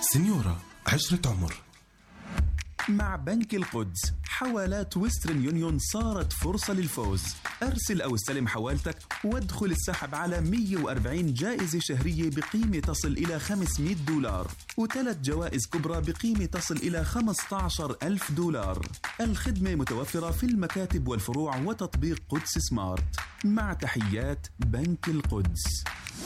سينيورا، عشرة عمر. مع بنك القدس حوالات ويسترن يونيون صارت فرصة للفوز. أرسل أو استلم حوالتك وادخل السحب على 140 جائزة شهرية بقيمة تصل إلى $500 و3 جوائز كبرى بقيمة تصل إلى $15,000. الخدمة متوفرة في المكاتب والفروع وتطبيق قدس سمارت. مع تحيات بنك القدس.